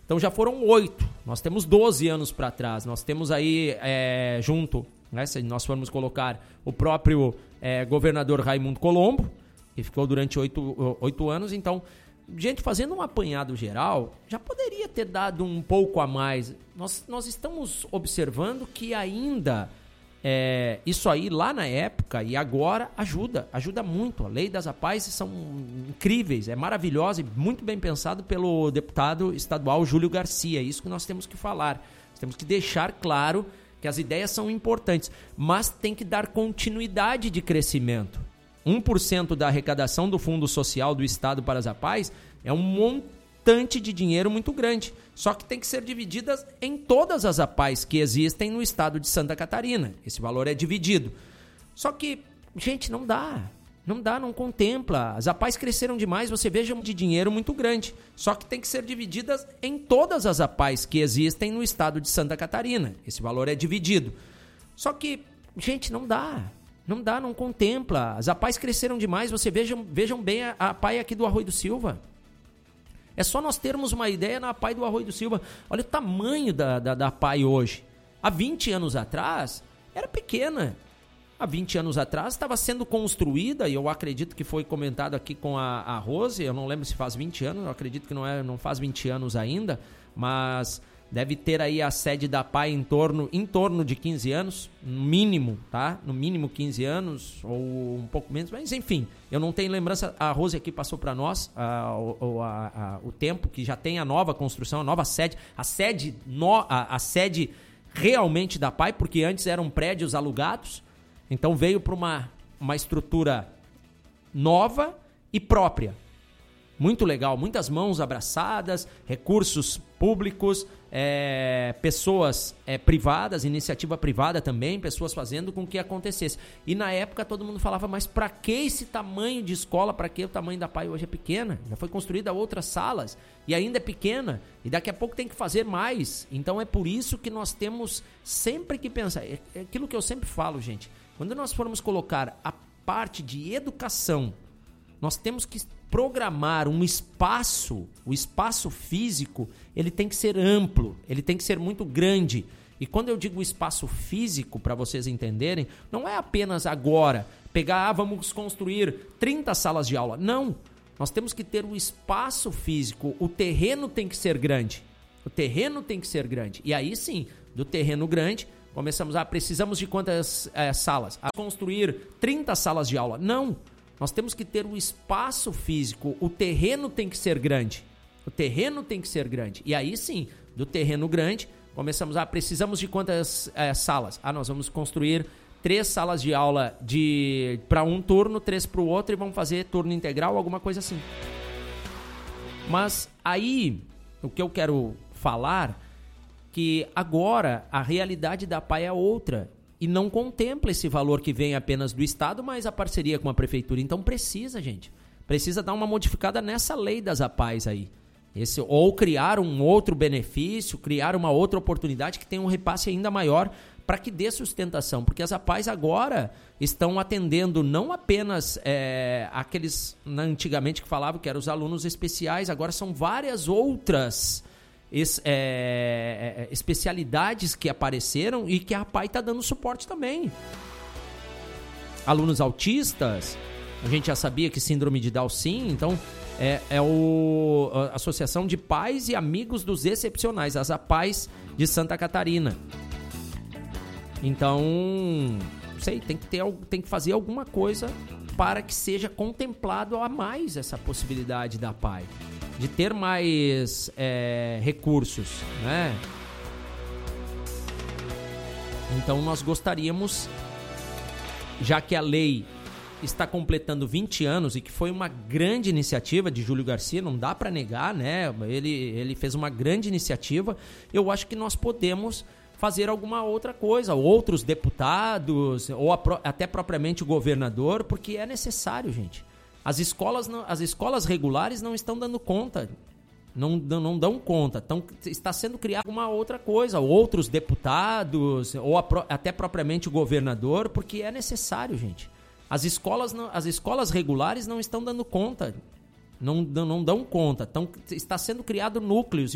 Então já foram 8. Nós temos 12 anos para trás. Nós temos aí junto, né, se nós formos colocar o próprio governador Raimundo Colombo, que ficou durante 8 anos. Então, gente, fazendo um apanhado geral, já poderia ter dado um pouco a mais. Nós estamos observando que ainda isso aí lá na época e agora ajuda muito. A lei das APAES são incríveis, é maravilhosa e muito bem pensado pelo deputado estadual Júlio Garcia. É isso que nós temos que falar. Nós temos que deixar claro que as ideias são importantes, mas tem que dar continuidade de crescimento. 1% da arrecadação do Fundo Social do Estado para as APAES é um montante de dinheiro muito grande. Só que tem que ser divididas em todas as APAES que existem no estado de Santa Catarina. Esse valor é dividido. Só que, gente, não dá, não contempla. As APAES cresceram demais, você veja de dinheiro muito grande. Só que tem que ser divididas em todas as APAES que existem no estado de Santa Catarina. Esse valor é dividido. Só que, gente, não dá, não contempla. As APAES cresceram demais, você vejam bem a APAE aqui do Arroio do Silva. É só nós termos uma ideia na APAE do Arroio do Silva. Olha o tamanho da APAE hoje. Há 20 anos atrás, era pequena. Há 20 anos atrás estava sendo construída, e eu acredito que foi comentado aqui com a Rose, eu não lembro se faz 20 anos, eu acredito que não faz 20 anos ainda, mas deve ter aí a sede da APAE em torno de 15 anos, no mínimo, tá? No mínimo 15 anos, ou um pouco menos, mas enfim, eu não tenho lembrança, a Rose aqui passou para nós o tempo que já tem a nova construção, a nova sede, a sede realmente da APAE, porque antes eram prédios alugados, então veio para uma estrutura nova e própria. Muito legal, muitas mãos abraçadas, recursos públicos, pessoas privadas, iniciativa privada também, pessoas fazendo com que acontecesse. E na época todo mundo falava, mas para que esse tamanho de escola, para que o tamanho da APAE hoje é pequena? Já foi construída outras salas e ainda é pequena e daqui a pouco tem que fazer mais. Então é por isso que nós temos sempre que pensar, é aquilo que eu sempre falo, gente, quando nós formos colocar a parte de educação, nós temos que programar um espaço, o espaço físico, ele tem que ser amplo, ele tem que ser muito grande. E quando eu digo espaço físico, para vocês entenderem, não é apenas agora pegar, vamos construir 30 salas de aula. Não, nós temos que ter um espaço físico, o terreno tem que ser grande. O terreno tem que ser grande. E aí sim, do terreno grande, começamos precisamos de quantas salas? A construir 30 salas de aula. Não, nós temos que ter um espaço físico, o terreno tem que ser grande. O terreno tem que ser grande. E aí sim, do terreno grande, começamos precisamos de quantas salas? Nós vamos construir 3 salas de aula para um turno, 3 para o outro e vamos fazer turno integral, alguma coisa assim. Mas aí, o que eu quero falar, que agora a realidade da APAE é outra. E não contempla esse valor que vem apenas do Estado, mas a parceria com a Prefeitura. Então precisa, gente. Precisa dar uma modificada nessa lei das APAES aí. Ou criar um outro benefício, criar uma outra oportunidade que tenha um repasse ainda maior para que dê sustentação. Porque as APAES agora estão atendendo não apenas aqueles antigamente que falavam que eram os alunos especiais, agora são várias outras especialidades que apareceram e que a APAE está dando suporte também. Alunos autistas, a gente já sabia que síndrome de Down sim, então a Associação de Pais e Amigos dos Excepcionais, as APAES de Santa Catarina. Então, não sei, tem que fazer alguma coisa para que seja contemplado a mais essa possibilidade da APAE de ter mais recursos, né? Então nós gostaríamos, já que a lei está completando 20 anos e que foi uma grande iniciativa de Júlio Garcia, não dá para negar, né? Ele fez uma grande iniciativa, eu acho que nós podemos fazer alguma outra coisa, outros deputados, ou até propriamente o governador, porque é necessário, gente. As escolas regulares não estão dando conta, não dão conta. Então, está sendo criada uma outra coisa, outros deputados, ou até propriamente o governador, porque é necessário, gente. As escolas regulares não estão dando conta, não dão conta. Então, está sendo criado núcleos.